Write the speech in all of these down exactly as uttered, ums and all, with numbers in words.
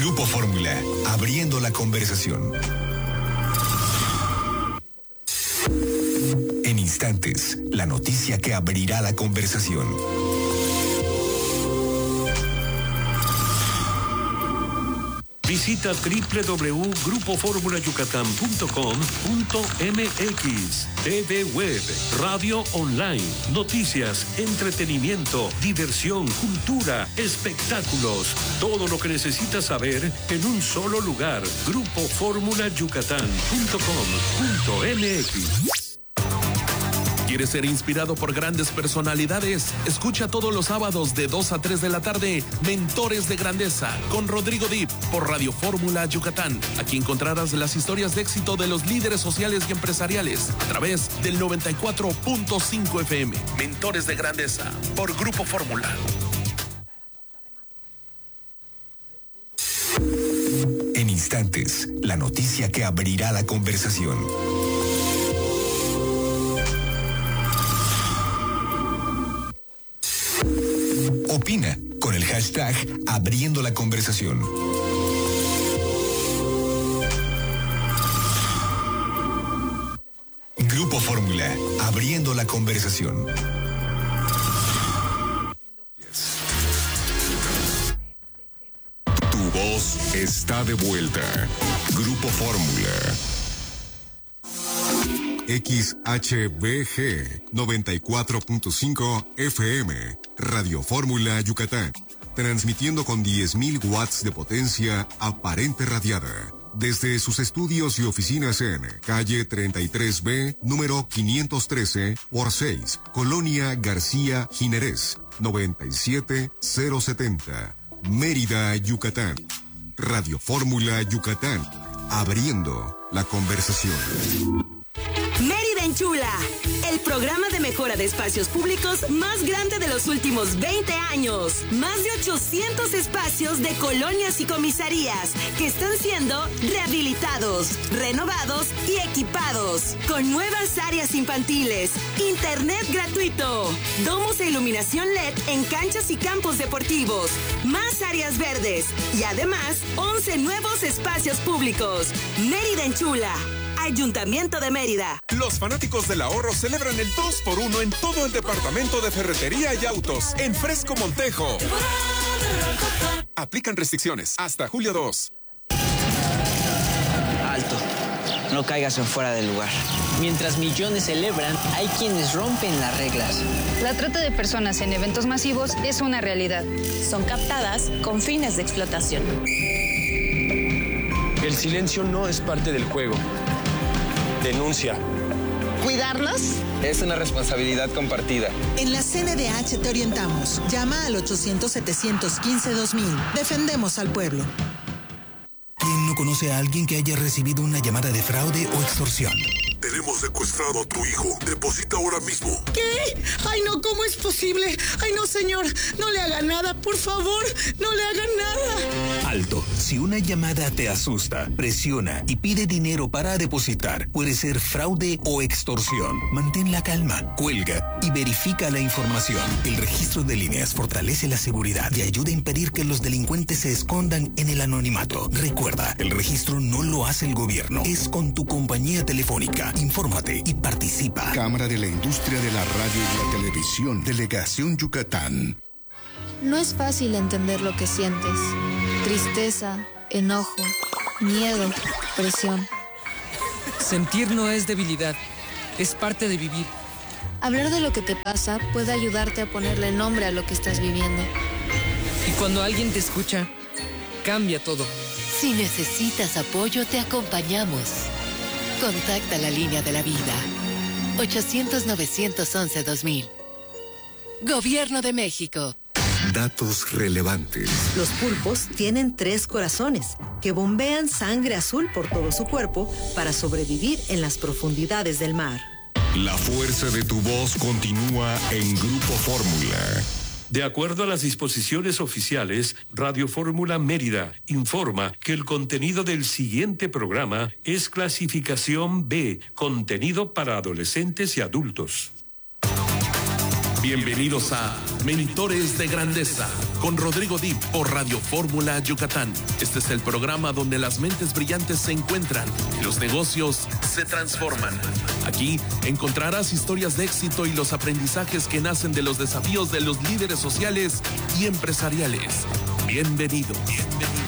Grupo Fórmula, abriendo la conversación. En instantes, la noticia que abrirá la conversación. Visita doble u doble u doble u punto grupo fórmula yucatán punto com punto m x. T V Web, radio online, noticias, entretenimiento, diversión, cultura, espectáculos. Todo lo que necesitas saber en un solo lugar. grupo fórmula yucatán punto com punto m x. ¿Quieres ser inspirado por grandes personalidades? Escucha todos los sábados de dos a tres de la tarde Mentores de Grandeza con Rodrigo Dip por Radio Fórmula Yucatán. Aquí encontrarás las historias de éxito de los líderes sociales y empresariales a través del noventa y cuatro punto cinco F M. Mentores de Grandeza por Grupo Fórmula. En instantes, la noticia que abrirá la conversación. Opina con el hashtag Abriendo la Conversación. Grupo Fórmula, abriendo la conversación. Tu voz está de vuelta. Grupo Fórmula. X H B G noventa y cuatro punto cinco F M, Radio Fórmula Yucatán, transmitiendo con diez mil watts de potencia aparente radiada, desde sus estudios y oficinas en calle treinta y tres B, número quinientos trece por seis, Colonia García Jiménez, noventa y siete mil setenta, Mérida, Yucatán. Radio Fórmula Yucatán, abriendo la conversación. Mérida Enchula, el programa de mejora de espacios públicos más grande de los últimos veinte años. Más de ochocientos espacios de colonias y comisarías que están siendo rehabilitados, renovados y equipados. Con nuevas áreas infantiles, internet gratuito, domos e iluminación L E D en canchas y campos deportivos, más áreas verdes y además once nuevos espacios públicos. Mérida Enchula. Ayuntamiento de Mérida. Los fanáticos del ahorro celebran el dos por uno en todo el departamento de ferretería y autos en Fresco Montejo. Aplican restricciones hasta julio dos. Alto. No caigas en fuera del lugar. Mientras millones celebran, hay quienes rompen las reglas. La trata de personas en eventos masivos es una realidad. Son captadas con fines de explotación. El silencio no es parte del juego. Denuncia. ¿Cuidarnos? Es una responsabilidad compartida. En la C N D H te orientamos. Llama al ochocientos, setecientos quince, dos mil. Defendemos al pueblo. ¿Quién no conoce a alguien que haya recibido una llamada de fraude o extorsión? Tenemos secuestrado a tu hijo. Deposita ahora mismo. ¿Qué? Ay, no, ¿cómo es posible? Ay, no, señor. No le haga nada, por favor. No le haga nada. Alto. Si una llamada te asusta, presiona y pide dinero para depositar, puede ser fraude o extorsión. Mantén la calma, cuelga y verifica la información. El registro de líneas fortalece la seguridad y ayuda a impedir que los delincuentes se escondan en el anonimato. Recuerda, el registro no lo hace el gobierno, es con tu compañía telefónica. Infórmate y participa. Cámara de la Industria de la Radio y la Televisión, Delegación Yucatán. No es fácil entender lo que sientes. Tristeza, enojo, miedo, presión. Sentir no es debilidad, es parte de vivir. Hablar de lo que te pasa puede ayudarte a ponerle nombre a lo que estás viviendo. Y cuando alguien te escucha, cambia todo. Si necesitas apoyo, te acompañamos. Contacta la línea de la vida. ochocientos, novecientos once, dos mil. Gobierno de México. Datos relevantes. Los pulpos tienen tres corazones que bombean sangre azul por todo su cuerpo para sobrevivir en las profundidades del mar. La fuerza de tu voz continúa en Grupo Fórmula. De acuerdo a las disposiciones oficiales, Radio Fórmula Mérida informa que el contenido del siguiente programa es clasificación B, contenido para adolescentes y adultos. Bienvenidos a Mentores de Grandeza con Rodrigo Dip por Radio Fórmula Yucatán. Este es el programa donde las mentes brillantes se encuentran y los negocios se transforman. Aquí encontrarás historias de éxito y los aprendizajes que nacen de los desafíos de los líderes sociales y empresariales. Bienvenido, bienvenido.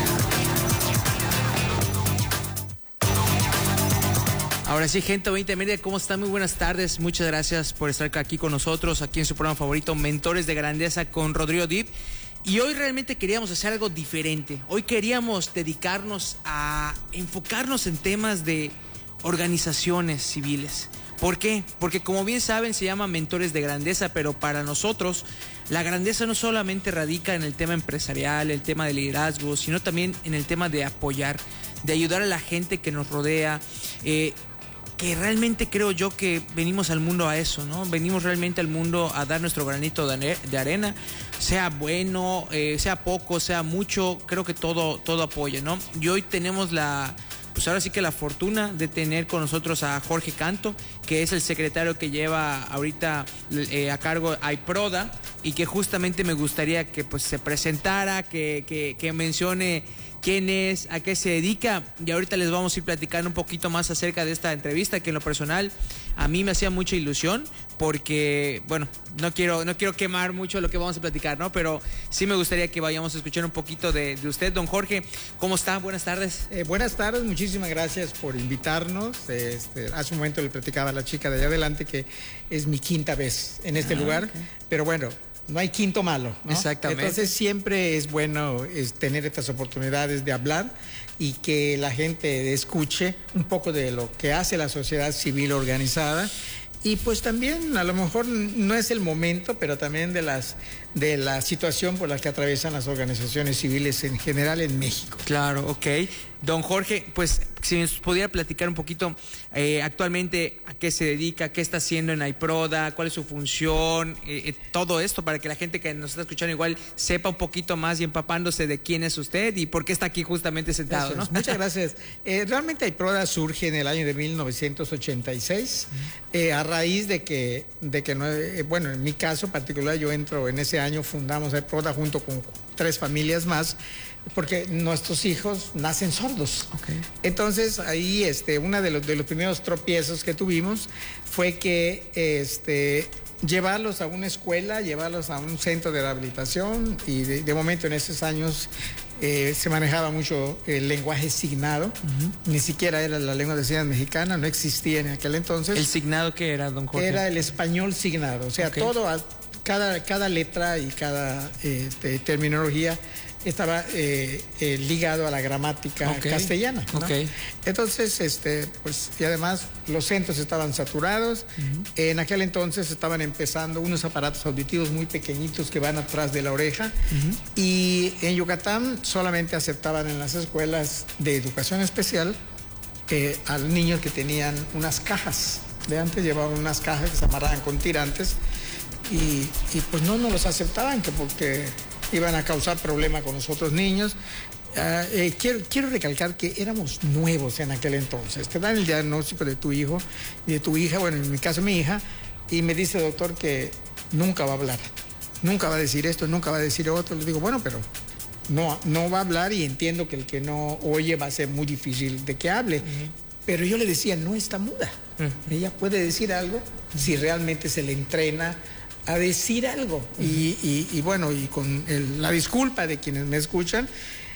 Ahora sí, gente veinte Media, ¿cómo están? Muy buenas tardes. Muchas gracias por estar aquí con nosotros, aquí en su programa favorito, Mentores de Grandeza con Rodrigo Dip. Y hoy realmente queríamos hacer algo diferente. Hoy queríamos dedicarnos a enfocarnos en temas de organizaciones civiles. ¿Por qué? Porque como bien saben, se llama Mentores de Grandeza, pero para nosotros la grandeza no solamente radica en el tema empresarial, el tema de liderazgo, sino también en el tema de apoyar, de ayudar a la gente que nos rodea, eh, que realmente creo yo que venimos al mundo a eso, ¿no? Venimos realmente al mundo a dar nuestro granito de arena, sea bueno, eh, sea poco, sea mucho, creo que todo, todo apoya, ¿no? Y hoy tenemos la, pues ahora sí que la fortuna de tener con nosotros a Jorge Canto, que es el secretario que lleva ahorita eh, a cargo AIPRODA, y que justamente me gustaría que pues se presentara, que, que, que mencione quién es, a qué se dedica, y ahorita les vamos a ir platicando un poquito más acerca de esta entrevista, que en lo personal a mí me hacía mucha ilusión, porque, bueno, no quiero, no quiero quemar mucho lo que vamos a platicar, ¿no? Pero sí me gustaría que vayamos a escuchar un poquito de, de usted, don Jorge. ¿Cómo está? Buenas tardes. Eh, buenas tardes, muchísimas gracias por invitarnos. Este, hace un momento le platicaba a la chica de allá adelante que es mi quinta vez en este ah, lugar, okay. Pero bueno, no hay quinto malo, ¿no? Exactamente. Entonces siempre es bueno es tener estas oportunidades de hablar y que la gente escuche un poco de lo que hace la sociedad civil organizada. Y pues también a lo mejor no es el momento, pero también de las de la situación por la que atraviesan las organizaciones civiles en general en México. Claro, ok. Don Jorge, pues si nos pudiera platicar un poquito eh, actualmente a qué se dedica, qué está haciendo en AIPRODA, cuál es su función, eh, eh, todo esto para que la gente que nos está escuchando igual sepa un poquito más y empapándose de quién es usted y por qué está aquí justamente sentado, ¿no? Muchas gracias. Eh, realmente AIPRODA surge en el año de mil novecientos ochenta y seis, uh-huh. eh, a raíz de que, de que no, eh, bueno, en mi caso particular yo entro en ese año, fundamos AIPRODA junto con tres familias más, porque nuestros hijos nacen sordos. Okay. Entonces ahí este, uno de los, de los primeros tropiezos que tuvimos fue que este, llevarlos a una escuela, llevarlos a un centro de rehabilitación, y de, de momento en esos años eh, se manejaba mucho el lenguaje signado. Uh-huh. Ni siquiera era la lengua de señas mexicana, no existía en aquel entonces. ¿El signado qué era, don Jorge? Era el español signado, o sea, okay. todo, cada, cada letra y cada este, terminología estaba eh, eh, ligado a la gramática okay. castellana, ¿no? Okay. Entonces, este, pues, y además los centros estaban saturados. Uh-huh. En aquel entonces estaban empezando unos aparatos auditivos muy pequeñitos que van atrás de la oreja. Uh-huh. Y en Yucatán solamente aceptaban en las escuelas de educación especial eh, a los niños que tenían unas cajas. De antes llevaban unas cajas que se amarraban con tirantes y, y pues no nos los aceptaban, que porque iban a causar problemas con los otros niños. Uh, eh, quiero, quiero recalcar que éramos nuevos en aquel entonces. Te dan el diagnóstico de tu hijo y de tu hija, bueno, en mi caso mi hija, y me dice el doctor que nunca va a hablar, nunca va a decir esto, nunca va a decir otro. Le digo, bueno, pero no, no va a hablar, y entiendo que el que no oye va a ser muy difícil de que hable. Uh-huh. Pero yo le decía, no está muda. Uh-huh. Ella puede decir algo uh-huh. si realmente se le entrena a decir algo. Uh-huh. y, y, y bueno, y con el, la disculpa de quienes me escuchan,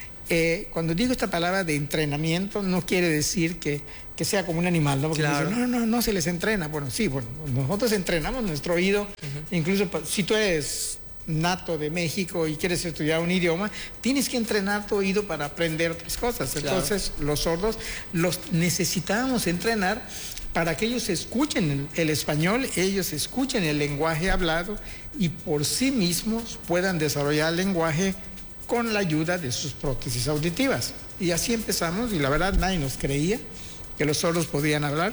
eh, cuando digo esta palabra de entrenamiento, no quiere decir que, que sea como un animal, ¿no? Porque claro. dicen, no, no, no se les entrena. Bueno, sí, bueno, nosotros entrenamos nuestro oído. Uh-huh. Incluso si tú eres nato de México y quieres estudiar un idioma, tienes que entrenar tu oído para aprender otras cosas. Entonces, claro. los sordos los necesitábamos entrenar para que ellos escuchen el, el español, ellos escuchen el lenguaje hablado y por sí mismos puedan desarrollar el lenguaje con la ayuda de sus prótesis auditivas. Y así empezamos, y la verdad nadie nos creía que los sordos podían hablar.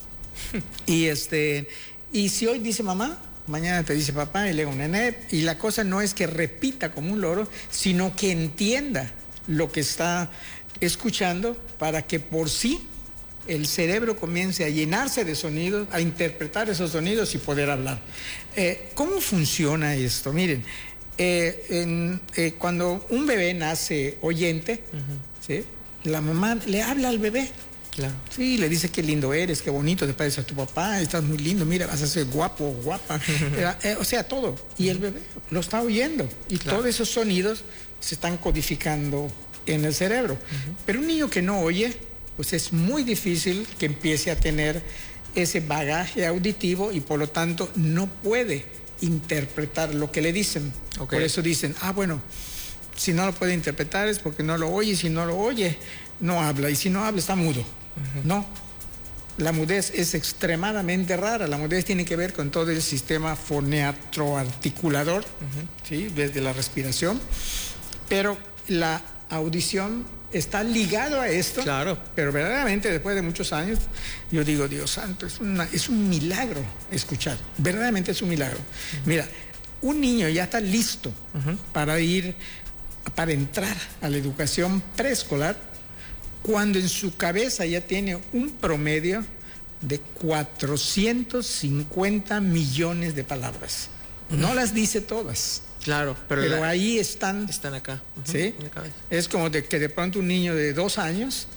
y este y si hoy dice mamá, mañana te dice papá, y luego nené, y la cosa no es que repita como un loro, sino que entienda lo que está escuchando para que por sí el cerebro comience a llenarse de sonidos, a interpretar esos sonidos y poder hablar. Eh, ¿Cómo funciona esto? Miren, eh, en, eh, cuando un bebé nace oyente, uh-huh. ¿sí? La mamá le habla al bebé. Claro. Sí, le dice qué lindo eres, qué bonito, te pareces a tu papá, estás muy lindo, mira, vas a ser guapo, guapa. eh, o sea, todo. Y el bebé lo está oyendo. Y claro. Todos esos sonidos se están codificando en el cerebro. Uh-huh. Pero un niño que no oye, pues es muy difícil que empiece a tener ese bagaje auditivo y por lo tanto no puede interpretar lo que le dicen. Okay. Por eso dicen, ah, bueno, si no lo puede interpretar es porque no lo oye, y si no lo oye, no habla, y si no habla está mudo. Uh-huh. No, la mudez es extremadamente rara. La mudez tiene que ver con todo el sistema foneatroarticulador, uh-huh. ¿sí? Desde la respiración, pero la audición está ligado a esto. Claro. Pero verdaderamente después de muchos años yo digo, Dios santo, es, una, es un milagro escuchar, verdaderamente es un milagro. Uh-huh. Mira, un niño ya está listo uh-huh. para ir, para entrar a la educación preescolar cuando en su cabeza ya tiene un promedio de cuatrocientos cincuenta millones de palabras. No las dice todas. Claro, pero, pero la, ahí están. Están acá. Uh-huh, ¿sí? Es como de que de pronto un niño de dos años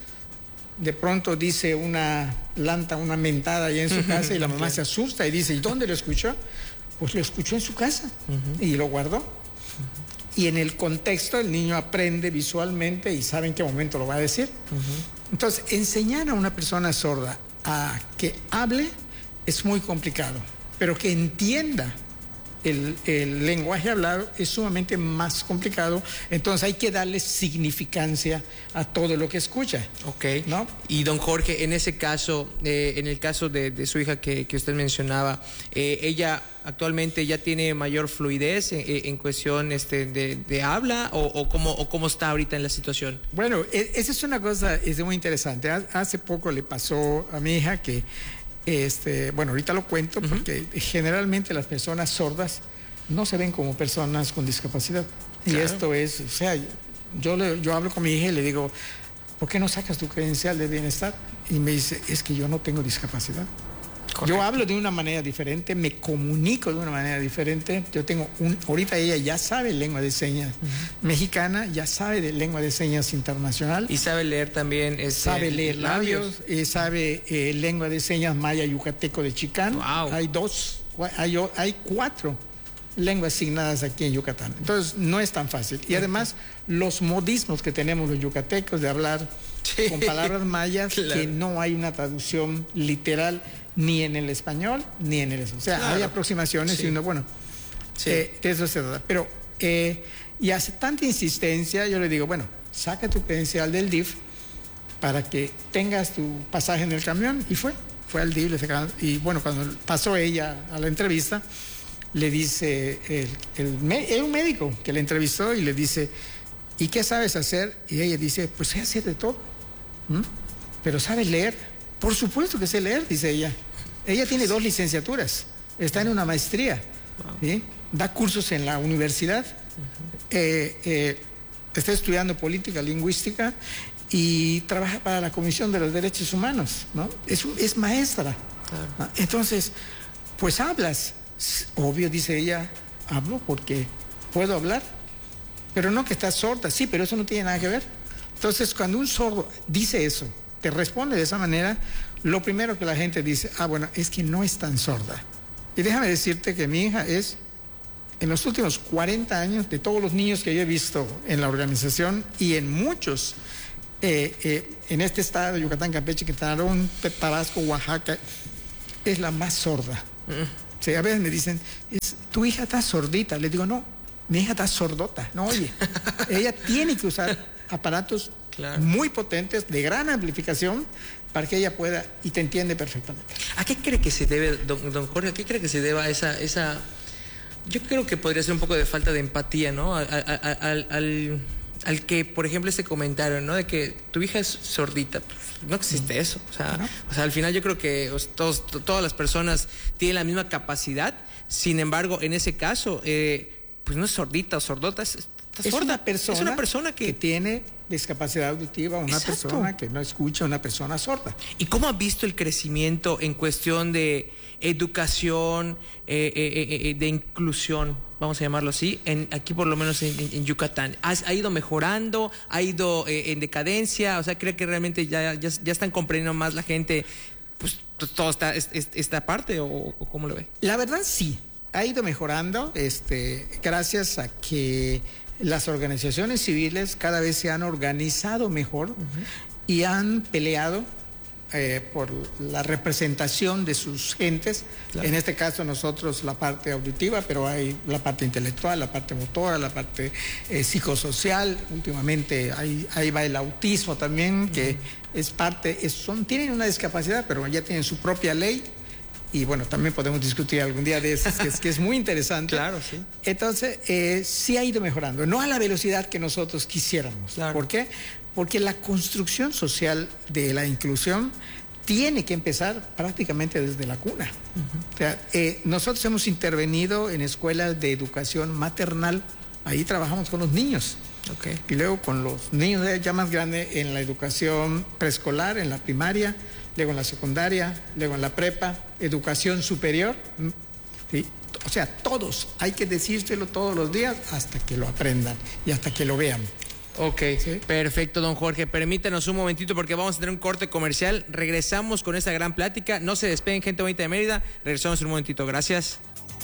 de pronto dice una lanta, una mentada allá en su casa y la mamá claro. se asusta y dice, ¿y dónde lo escuchó? Pues lo escuchó en su casa uh-huh. y lo guardó. Uh-huh. Y en el contexto el niño aprende visualmente y sabe en qué momento lo va a decir. Uh-huh. Entonces, enseñar a una persona sorda a que hable es muy complicado, pero que entienda el, el lenguaje hablado es sumamente más complicado. Entonces hay que darle significancia a todo lo que escucha. Ok. ¿No? Y don Jorge, en ese caso, eh, en el caso de, de su hija que, que usted mencionaba, eh, ella actualmente ya tiene mayor fluidez en, en cuestión este, de, de habla o, o, cómo, o cómo está ahorita en la situación. Bueno, esa es una cosa es muy interesante. Hace poco le pasó a mi hija que Este, bueno, ahorita lo cuento uh-huh. porque generalmente las personas sordas no se ven como personas con discapacidad. Claro. Y esto es, o sea, yo, le, yo hablo con mi hija y le digo, ¿por qué no sacas tu credencial de bienestar? Y me dice, es que yo no tengo discapacidad. Correcto. Yo hablo de una manera diferente, me comunico de una manera diferente. Yo tengo un, ahorita ella ya sabe lengua de señas uh-huh. mexicana, ya sabe de lengua de señas internacional. Y sabe leer también. Este, sabe leer labios, eh, sabe eh, lengua de señas maya yucateco de Chicán. Wow. Hay dos, hay, hay cuatro lenguas asignadas aquí en Yucatán. Entonces no es tan fácil. Y además los modismos que tenemos los yucatecos de hablar sí. con palabras mayas claro. que no hay una traducción literal ni en el español ni en el... O sea, claro. hay aproximaciones sí. y uno, bueno, sí. eh, de eso se trata. Pero, eh, y hace tanta insistencia, yo le digo, bueno, saca tu credencial del D I F para que tengas tu pasaje en el camión. Y fue, fue al D I F, le sacaron, y bueno, cuando pasó ella a la entrevista, le dice, el, el, era un médico que le entrevistó y le dice, ¿y qué sabes hacer? Y ella dice, pues sé hacer de todo, ¿Mm? pero ¿sabes leer? Por supuesto que sé leer, dice ella. Ella tiene dos licenciaturas, está en una maestría, ¿sí? Da cursos en la universidad, uh-huh. eh, eh, está estudiando política lingüística y trabaja para la Comisión de los Derechos Humanos, ¿no? Es, es maestra. Claro. ¿no? Entonces, pues hablas. Obvio, dice ella, hablo porque puedo hablar, pero no que estás sorda, sí, pero eso no tiene nada que ver. Entonces, cuando un sordo dice eso, te responde de esa manera, lo primero que la gente dice, ah, bueno, es que no es tan sorda. Y déjame decirte que mi hija es, en los últimos cuarenta años, de todos los niños que yo he visto en la organización y en muchos, eh, eh, en este estado, Yucatán, Campeche, Quintana Roo, Tabasco, Oaxaca, es la más sorda. Mm. O sea, a veces me dicen, es, tu hija está sordita. Le digo, no, mi hija está sordota, no oye. Ella tiene que usar aparatos claro. muy potentes, de gran amplificación, para que ella pueda y te entiende perfectamente. ¿A qué cree que se debe, don, don Jorge, a qué cree que se deba esa, esa... Yo creo que podría ser un poco de falta de empatía, ¿no? Al, al, al, al que, por ejemplo, ese comentario, ¿no? De que tu hija es sordita. Pues, no existe eso. O sea, ¿no? o sea, al final yo creo que todos, todas las personas tienen la misma capacidad. Sin embargo, en ese caso, eh, pues no es sordita o sordota, es, Está es sorda. Una persona es una persona que... que tiene discapacidad auditiva, una Exacto. persona que no escucha, una persona sorda. ¿Y cómo ha visto el crecimiento en cuestión de educación, eh, eh, eh, de inclusión, vamos a llamarlo así, en, aquí por lo menos en, en Yucatán? ¿Ha, ¿Ha ido mejorando? ¿Ha ido eh, en decadencia? O sea, ¿cree que realmente ya, ya, ya están comprendiendo más la gente pues toda esta, esta parte o, o cómo lo ve? La verdad sí, ha ido mejorando, este, gracias a que las organizaciones civiles cada vez se han organizado mejor uh-huh. y han peleado eh, por la representación de sus gentes. Claro. En este caso nosotros la parte auditiva, pero hay la parte intelectual, la parte motora, la parte eh, psicosocial. Últimamente ahí, ahí va el autismo también, que uh-huh. es parte, es, son, tienen una discapacidad, pero ya tienen su propia ley. Y bueno, también podemos discutir algún día de eso, que es, que es muy interesante. Claro, sí. Entonces, eh, sí ha ido mejorando, no a la velocidad que nosotros quisiéramos. Claro. ¿Por qué? Porque la construcción social de la inclusión tiene que empezar prácticamente desde la cuna. Uh-huh. O sea, eh, nosotros hemos intervenido en escuelas de educación maternal, ahí trabajamos con los niños. Okay. Y luego con los niños ya más grandes en la educación preescolar, en la primaria, luego en la secundaria, luego en la prepa, educación superior, ¿sí? O sea, todos, hay que decírselo todos los días hasta que lo aprendan y hasta que lo vean. Ok, ¿sí? Perfecto, don Jorge. Permítanos un momentito porque vamos a tener un corte comercial. Regresamos con esta gran plática. No se despeguen, gente bonita de Mérida. Regresamos en un momentito. Gracias.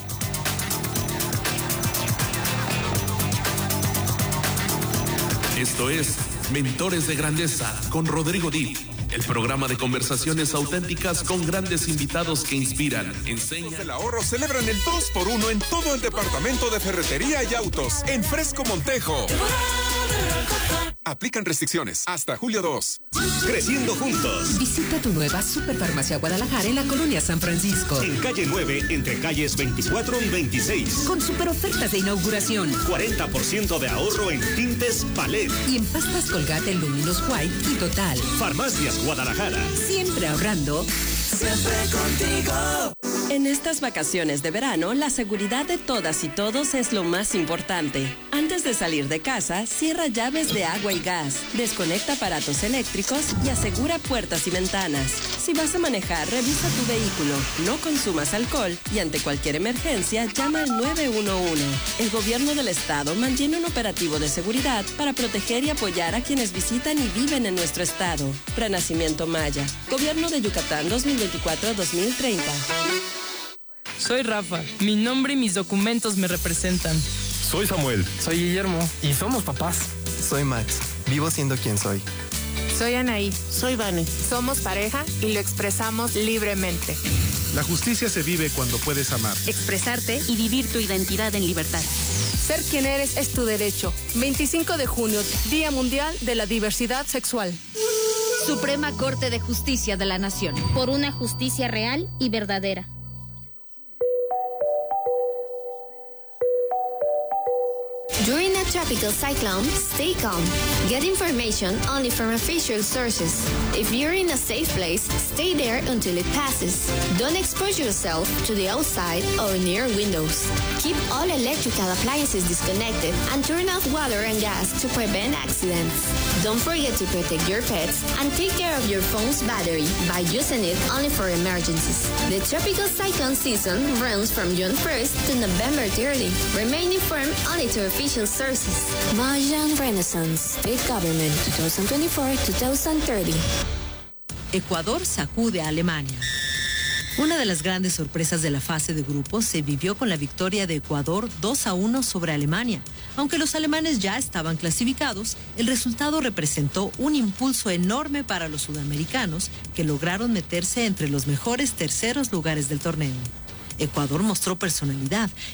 Esto es Mentores de Grandeza con Rodrigo Dip. El programa de conversaciones auténticas con grandes invitados que inspiran, enseñan. El ahorro celebran el dos por uno en todo el departamento de ferretería y autos en Fresco Montejo. Aplican restricciones hasta julio dos. Creciendo juntos. Visita tu nueva Superfarmacia Guadalajara en la colonia San Francisco. En calle nueve, entre calles veinticuatro y veintiséis. Con super ofertas de inauguración. cuarenta por ciento de ahorro en tintes Palet. Y en pastas Colgate, Luminous White y Total. Farmacias Guadalajara. Siempre ahorrando. Siempre contigo. En estas vacaciones de verano, la seguridad de todas y todos es lo más importante. Antes de salir de casa, cierra llaves de agua y gas, desconecta aparatos eléctricos y asegura puertas y ventanas. Si vas a manejar, revisa tu vehículo, no consumas alcohol y ante cualquier emergencia, llama al nueve uno uno. El gobierno del estado mantiene un operativo de seguridad para proteger y apoyar a quienes visitan y viven en nuestro estado. Renacimiento Maya. Gobierno de Yucatán dos mil veinticuatro a dos mil treinta. Soy Rafa. Mi nombre y mis documentos me representan. Soy Samuel. Soy Guillermo. Y somos papás. Soy Max. Vivo siendo quien soy. Soy Anaí. Soy Vane. Somos pareja y lo expresamos libremente. La justicia se vive cuando puedes amar, expresarte y vivir tu identidad en libertad. Ser quien eres es tu derecho. veinticinco de junio, Día Mundial de la Diversidad Sexual. Suprema Corte de Justicia de la Nación. Por una justicia real y verdadera. During a tropical cyclone, stay calm. Get information only from official sources. If you're in a safe place, stay there until it passes. Don't expose yourself to the outside or near windows. Keep all electrical appliances disconnected and turn off water and gas to prevent accidents. Don't forget to protect your pets and take care of your phone's battery by using it only for emergencies. The tropical cyclone season runs from June first to November thirtieth. Remain informed only to official sources. Mayan Renaissance, State Government, twenty twenty-four to twenty thirty. Ecuador sacude a Alemania. Una de las grandes sorpresas de la fase de grupos se vivió con la victoria de Ecuador dos a uno sobre Alemania. Aunque los alemanes ya estaban clasificados, el resultado representó un impulso enorme para los sudamericanos que lograron meterse entre los mejores terceros lugares del torneo. Ecuador mostró personalidad